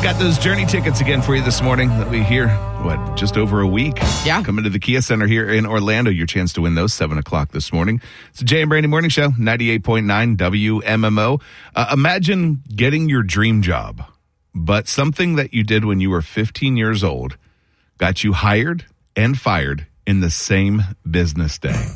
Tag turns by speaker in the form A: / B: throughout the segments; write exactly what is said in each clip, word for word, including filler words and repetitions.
A: Got those Journey tickets again for you this morning. That'll be here, what, just over a week?
B: Yeah.
A: Coming to the Kia Center here in Orlando. Your chance to win those seven o'clock this morning. It's the Jay and Brandy Morning Show, ninety-eight point nine W M M O. Uh, imagine getting your dream job, but something that you did when you were fifteen years old got you hired and fired in the same business day.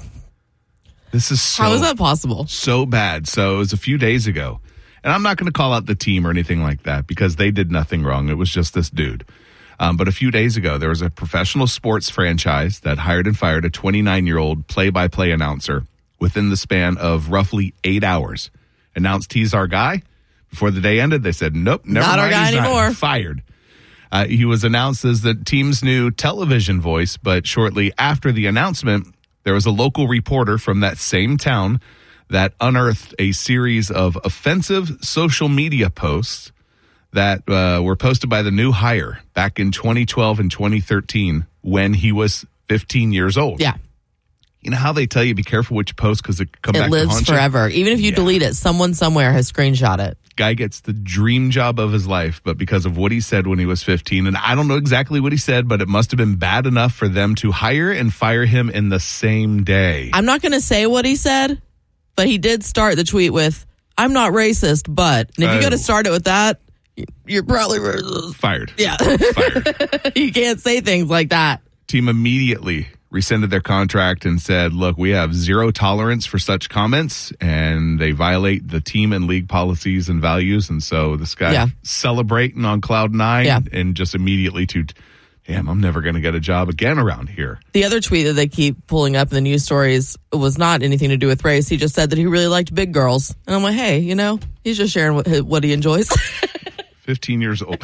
A: This is so...
B: How is that possible?
A: So bad. So it was a few days ago. And I'm not going to call out the team or anything like that because they did nothing wrong. It was just this dude. Um, but a few days ago, there was a professional sports franchise that hired and fired a twenty-nine-year-old play-by-play announcer within the span of roughly eight hours. Announced he's our guy. Before the day ended, they said, nope, never
B: Not
A: mind,
B: our guy
A: he's
B: anymore.
A: Not fired. Uh, he was announced as the team's new television voice, but shortly after the announcement, there was a local reporter from that same town that unearthed a series of offensive social media posts that uh, were posted by the new hire back in twenty twelve and twenty thirteen when he was fifteen years old.
B: Yeah.
A: You know how they tell you be careful what you post because it comes
B: It
A: back to
B: lives
A: haunt you?
B: forever. Even if you
A: Yeah.
B: delete it, someone somewhere has screenshot it.
A: Guy gets the dream job of his life, but because of what he said when he was fifteen, and I don't know exactly what he said, but it must have been bad enough for them to hire and fire him in the same day.
B: I'm not going to say what he said, but he did start the tweet with, I'm not racist, but. And if you
A: Oh.
B: got to start it with that, you're probably racist.
A: Fired.
B: Yeah.
A: Fired.
B: You can't say things like that.
A: Team immediately rescinded their contract and said, look, we have zero tolerance for such comments, and they violate the team and league policies and values. And so this guy
B: Yeah.
A: celebrating on cloud nine
B: Yeah.
A: and just immediately to, damn, I'm never going to get a job again around here.
B: The other tweet that they keep pulling up in the news stories was not anything to do with race. He just said that he really liked big girls. And I'm like, hey, you know, he's just sharing what, what he enjoys.
A: fifteen years old.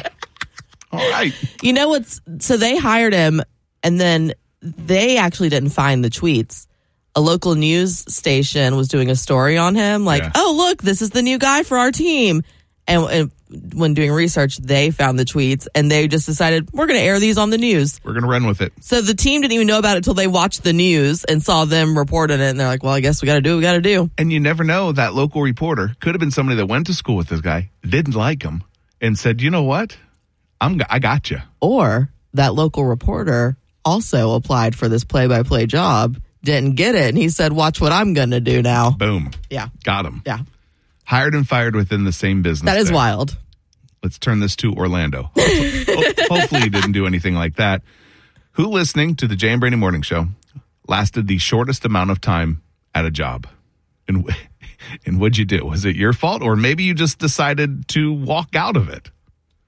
A: All right.
B: You know what's, so they hired him, and then they actually didn't find the tweets. A local news station was doing a story on him, like,
A: Yeah.
B: oh, look, this is the new guy for our team. And, and when doing research, they found the tweets, and they just decided, we're going to air these on the news.
A: We're going to run with it.
B: So the team didn't even know about it until they watched the news and saw them report on it, and they're like, well, I guess we got to do what we got to do.
A: And you never know, that local reporter could have been somebody that went to school with this guy, didn't like him, and said, you know what? I'm, I got you.
B: Or that local reporter also applied for this play-by-play job, didn't get it, and he said, watch what I'm going to do now.
A: Boom.
B: Yeah.
A: Got him.
B: Yeah.
A: Hired and fired within the same business.
B: That is
A: day.
B: wild.
A: Let's turn this to Orlando. Hopefully, hopefully he didn't do anything like that. Who listening to the Jay and Brandy Morning Show lasted the shortest amount of time at a job? And, and what'd you do? Was it your fault? Or maybe you just decided to walk out of it?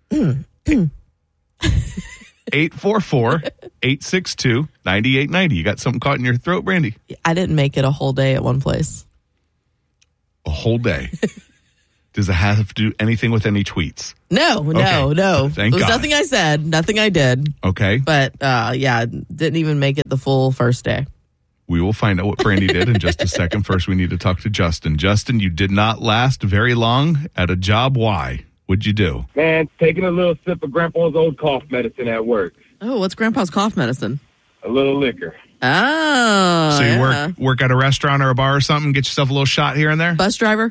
A: eight four four, eight six two, nine eight nine zero. You got something caught in your throat, Brandy?
B: I didn't make it a whole day at one place.
A: A whole day. Does it have to do anything with any tweets?
B: No, no,
A: Okay.
B: no.
A: Thank
B: it was
A: God.
B: nothing I said, nothing I did.
A: Okay.
B: But uh, yeah, didn't even make it the full first day.
A: We will find out what Brandy did in just a second. First, we need to talk to Justin. Justin, you did not last very long at a job. Why? What'd you do?
C: Man, taking a little sip of Grandpa's old cough medicine at work.
B: Oh, what's Grandpa's cough medicine?
C: A little liquor.
B: Oh,
A: So you
B: yeah.
A: work work at a restaurant or a bar or something, get yourself a little shot here and there?
B: Bus driver?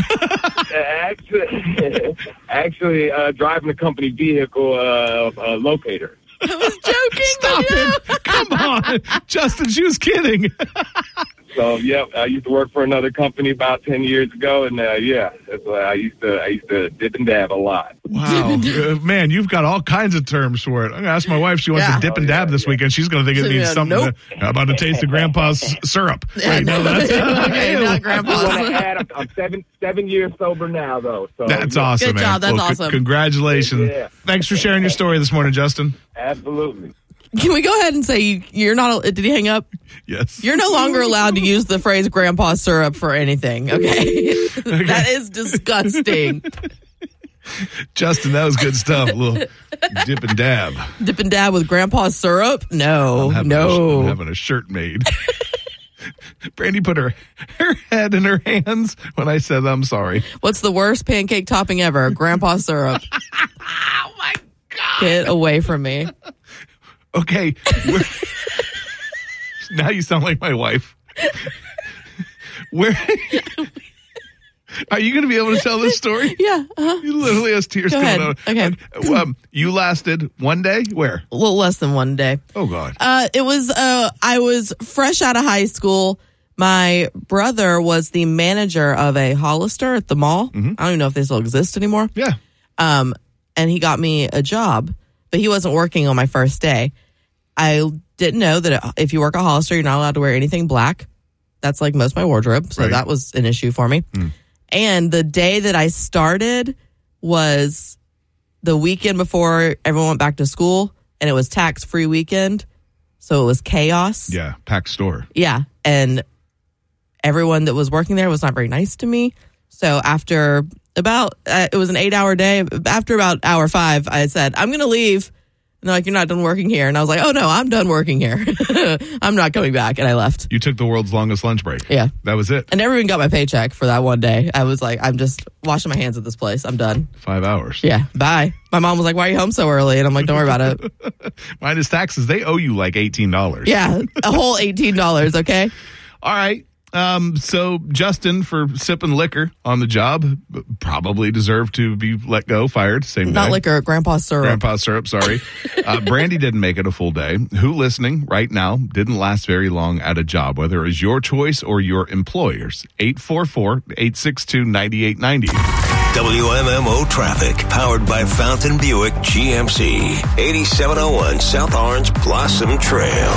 C: Actually, actually uh, driving a company vehicle uh, uh, locator.
B: I was joking.
A: Stop it. Come on. Justin, she was kidding.
C: So, yeah, I used to work for another company about ten years ago, and uh, yeah, that's why I used to I used to dip and dab a lot.
A: Wow. Uh, man, you've got all kinds of terms for it. I'm going to ask my wife if she wants
B: Yeah.
A: to dip and
C: Oh, yeah,
A: dab this
C: yeah.
A: weekend. She's going to think it
B: Yeah,
A: means something.
B: nope.
A: To, how about a taste of Grandpa's s- syrup? Wait, no, that's
B: Okay, not
C: I want
B: Grandpa's.
C: to add, I'm, I'm seven seven years sober now, though. So
A: That's
C: yeah,
A: awesome,
B: Good
A: man.
B: job. That's
A: Well, c-
B: awesome.
A: congratulations.
C: Yeah.
A: Thanks for sharing your story this morning, Justin.
C: Absolutely.
B: Can we go ahead and say you, you're not, did he hang up?
A: Yes.
B: You're no longer allowed to use the phrase grandpa syrup for anything, okay? That is disgusting.
A: Justin, that was good stuff. A little dip and dab.
B: Dip and dab with grandpa syrup? No,
A: I'm having, a,
B: no.
A: I'm having a shirt made. Brandy put her, her head in her hands when I said, I'm sorry.
B: What's the worst pancake topping ever? Grandpa syrup.
A: Oh, my God.
B: Get away from me.
A: Okay. we're- now you sound like my wife. Where Are you going to be able to tell this story?
B: Yeah. Uh-huh.
A: You literally has tears
B: Go
A: coming
B: ahead.
A: out.
B: Okay.
A: Um, you lasted one day? Where?
B: A little less than one day.
A: Oh, God.
B: Uh, it was, uh, I was fresh out of high school. My brother was the manager of a Hollister at the mall. Mm-hmm. I don't even know if they still exist anymore.
A: Yeah.
B: Um, and he got me a job, but he wasn't working on my first day. I didn't know that if you work at Hollister, you're not allowed to wear anything black. That's like most of my wardrobe. So
A: right.
B: that was an issue for me. Mm. And the day that I started was the weekend before everyone went back to school, and it was tax-free weekend. So it was chaos.
A: Yeah, packed store.
B: Yeah. And everyone that was working there was not very nice to me. So after about, uh, it was an eight-hour day. After about hour five, I said, I'm going to leave. And they're like, you're not done working here. And I was like, oh, no, I'm done working here. I'm not coming back. And I left.
A: You took the world's longest lunch break.
B: Yeah.
A: That was it.
B: I never even got my paycheck for that one day. I was like, I'm just washing my hands at this place. I'm done.
A: Five hours.
B: Yeah. Bye. My mom was like, why are you home so early? And I'm like, don't worry about it.
A: Minus taxes, they owe you like eighteen dollars.
B: Yeah. A whole eighteen dollars. Okay.
A: All right. Um, so Justin, for sipping liquor on the job, probably deserved to be let go, fired. Same
B: Not
A: day.
B: liquor, grandpa syrup.
A: Grandpa syrup, sorry. uh, Brandy didn't make it a full day. Who listening right now didn't last very long at a job, whether it was your choice or your employer's? eight four four, eight six two, nine eight nine zero.
D: W M M O traffic, powered by Fountain Buick G M C, eighty-seven oh one South Orange Blossom Trail.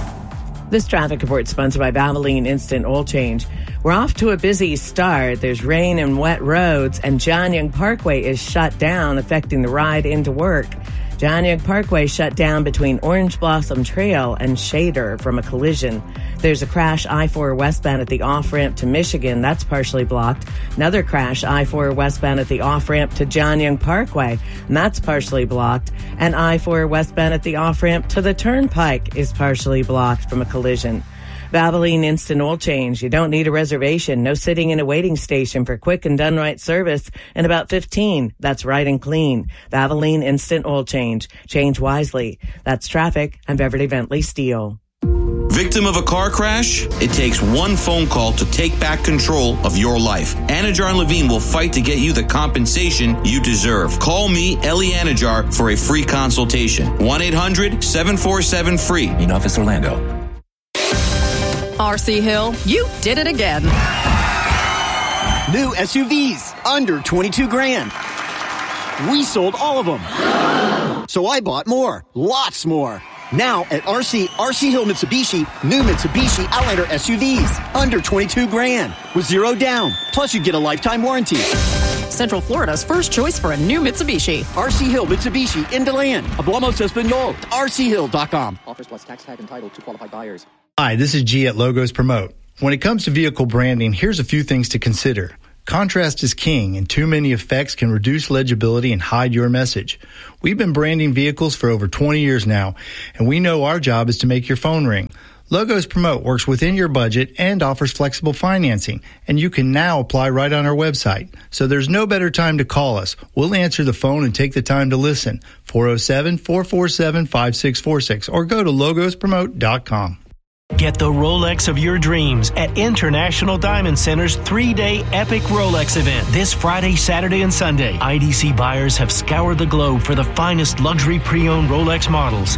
E: This traffic report is sponsored by Valvoline Instant Oil Change. We're off to a busy start. There's rain and wet roads, and John Young Parkway is shut down, affecting the ride into work. John Young Parkway shut down between Orange Blossom Trail and Shader from a collision. There's a crash I four westbound at the off-ramp to Michigan. That's partially blocked. Another crash I four westbound at the off-ramp to John Young Parkway, and that's partially blocked. And I four westbound at the off-ramp to the Turnpike is partially blocked from a collision. Valvoline Instant Oil Change. You don't need a reservation. No sitting in a waiting station for quick and done right service in about fifteen. That's right and clean. Valvoline Instant Oil Change. Change wisely. That's traffic. I'm Beverly Bentley Steele.
F: Victim of a car crash? It takes one phone call to take back control of your life. Anajar and Levine will fight to get you the compensation you deserve. Call me, Ellie Anajar, for a free consultation. one eight hundred seven four seven free.
G: In Office Orlando.
H: R C Hill, you did it again.
I: New S U Vs, under twenty-two grand. We sold all of them. So I bought more, lots more. Now at R C, R C Hill Mitsubishi, new Mitsubishi Outlander S U Vs, under twenty-two grand, with zero down. Plus you get a lifetime warranty.
H: Central Florida's first choice for a new Mitsubishi.
I: R C Hill Mitsubishi in DeLand, Hablamos Espanol, R C hill dot com.
J: Offers plus tax tag entitled to qualified buyers.
K: Hi, this is G at Logos Promote. When it comes to vehicle branding, here's a few things to consider. Contrast is king, and too many effects can reduce legibility and hide your message. We've been branding vehicles for over twenty years now, and we know our job is to make your phone ring. Logos Promote works within your budget and offers flexible financing, and you can now apply right on our website. So there's no better time to call us. We'll answer the phone and take the time to listen. four oh seven, four four seven, five six four six or go to logos promote dot com.
L: Get the Rolex of your dreams at International Diamond Center's three-day epic Rolex event. This Friday, Saturday, and Sunday, I D C buyers have scoured the globe for the finest luxury pre-owned Rolex models.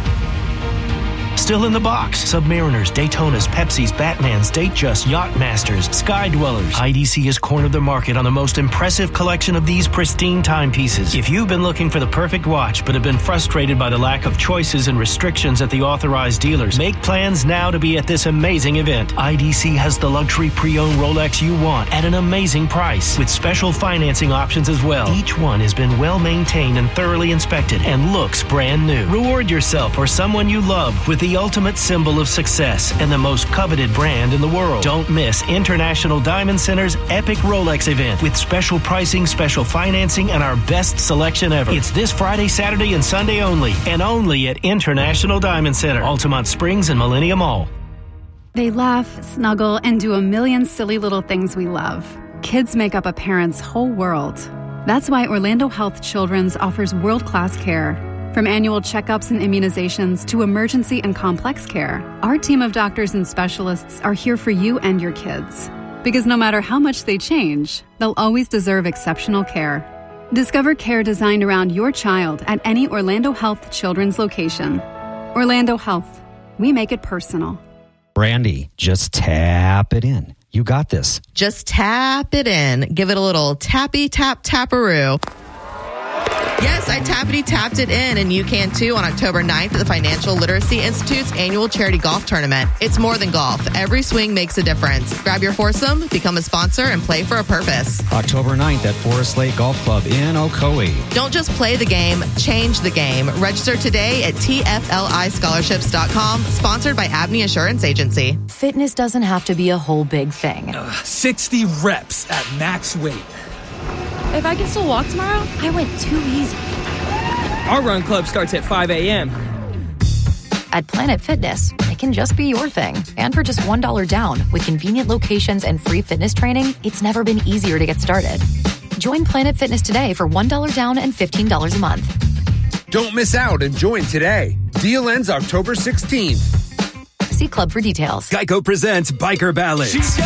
L: Still in the box, Submariners, Daytonas, Pepsis, Batmans, Datejust, Yachtmasters, Sky Dwellers. I D C has cornered the market on the most impressive collection of these pristine timepieces. If you've been looking for the perfect watch but have been frustrated by the lack of choices and restrictions at the authorized dealers, make plans now to be at this amazing event. I D C has the luxury pre-owned Rolex you want at an amazing price with special financing options as well. Each one has been well maintained and thoroughly inspected and looks brand new. Reward yourself or someone you love with the The ultimate symbol of success and the most coveted brand in the world. Don't miss International Diamond Center's epic Rolex event with special pricing, special financing, and our best selection ever. It's this Friday, Saturday, and Sunday only, and only at International Diamond Center, Altamont Springs and Millennium Mall.
M: They laugh, snuggle, and do a million silly little things we love. Kids make up a parent's whole world. That's why Orlando Health Children's offers world-class care. From annual checkups and immunizations to emergency and complex care, our team of doctors and specialists are here for you and your kids. Because no matter how much they change, they'll always deserve exceptional care. Discover care designed around your child at any Orlando Health Children's location. Orlando Health. We make it personal.
G: Brandy, just tap it in. You got this.
B: Just tap it in. Give it a little tappy tap taparoo. Yes, I tappity tapped it in, and you can too on October ninth at the Financial Literacy Institute's annual charity golf tournament. It's more than golf. Every swing makes a difference. Grab your foursome, become a sponsor, and play for a purpose.
G: October ninth at Forest Lake Golf Club in Ocoee.
B: Don't just play the game, change the game. Register today at T F L I scholarships dot com, sponsored by Abney Assurance Agency.
N: Fitness doesn't have to be a whole big thing.
O: Uh, sixty reps at max weight.
N: If I can still walk tomorrow, I went too easy.
O: Our run club starts at five a.m.
N: At Planet Fitness, it can just be your thing. And for just one dollar down, with convenient locations and free fitness training, it's never been easier to get started. Join Planet Fitness today for one dollar down and fifteen dollars a month.
P: Don't miss out and join today. Deal ends October sixteenth.
N: See club for details.
Q: Geico presents Biker Ballads.